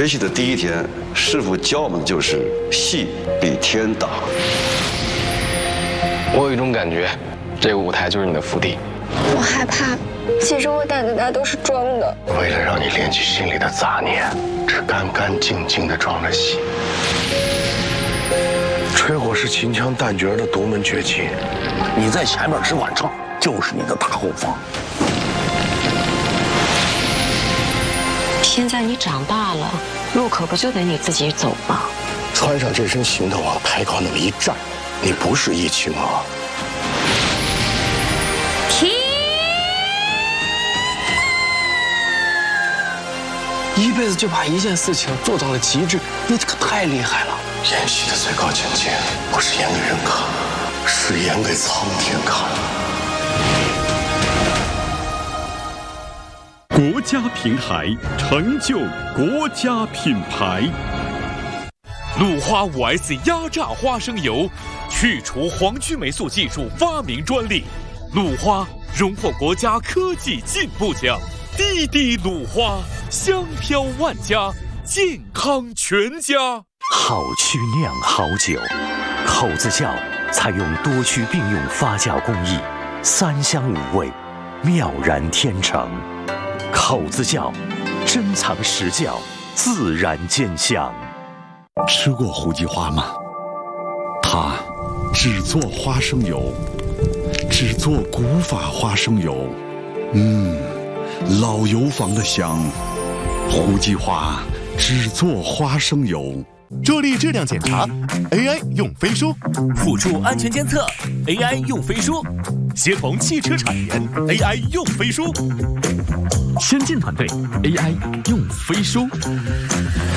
学习的第一天，师傅教我们的就是戏比天大。 我有一种感觉，这个舞台就是你的福地。 我害怕，其实我胆子大都是装的。 为了让你练起心里的杂念，只干干净净的装了戏。吹火是秦腔旦角的独门绝技，你在前面只管唱，就是你的大后方。 现在你长大了，路可不就得你自己走吗？ 穿上这身行头往抬高那么一站，你不是易青啊。 停！ 一辈子就把一件事情做到了极致，你这个太厉害了。 演戏的最高境界，不是演给人看，是演给苍天看。 国家平台成就国家品牌。 鲁花5S 压榨花生油，去除黄曲霉素技术发明专利。鲁花荣获国家科技进步奖。滴滴鲁花，香飘万家，健康全家。 好曲酿好酒，口子窖采用多区并用发酵工艺，3香5味，妙然天成。口子窖，珍藏实窖，自然见香。 吃过胡姬花吗？它只做花生油，只做古法花生油。老油坊的香。胡姬花只做花生油。 助力质量检查 AI 用飞书，辅助安全监测 AI 用飞书，协同汽车产研 AI 用飞书， 先进团队 AI 用飞书。